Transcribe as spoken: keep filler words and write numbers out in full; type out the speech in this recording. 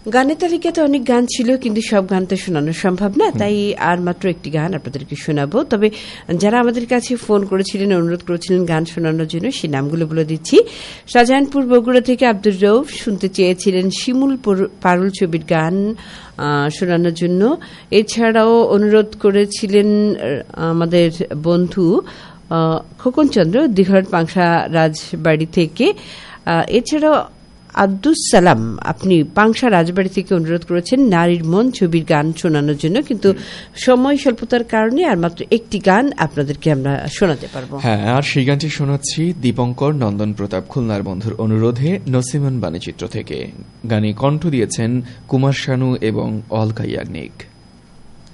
গানের তালিকাতে অনেক গান ছিল, কিন্তু সব গান তো শোনানো সম্ভব না, তাই আর মাত্র একটি গান আপনাদেরকে শোনাবো। তবে যারা আমাদের কাছে ফোন করেছিলেন, অনুরোধ করেছিলেন গান শোনানোর জন্য, সেই নামগুলো বলে দিচ্ছি। শাহজাহানপুর বগুড়া থেকে আব্দুর রউফ শুনতে চেয়েছিলেন শিমুল পারুল ছবির গান শোনানোর জন্য। এছাড়াও অনুরোধ করেছিলেন আমাদের বন্ধু খোকন চন্দ্র দিঘাট পাংশা রাজবাড়ি থেকে। এছাড়াও আব্দুস সালাম, আপনি পাংশা রাজবাড়ি থেকে অনুরোধ করেছেন নারীর মন ছবির গান শোনানোর জন্য, কিন্তু সময় স্বল্পতার কারণে আর মাত্র একটি গান আপনাদেরকে আমরা শোনাতে পারবো। হ্যাঁ, আর সেই গানটি শোনাচ্ছি দীপঙ্কর নন্দন প্রতাপ খুলনার বন্ধুর অনুরোধে নসিমন বাণীচিত্র থেকে। গানে কণ্ঠ দিয়েছেন কুমার শানু এবং অলকা ইয়াগনিক।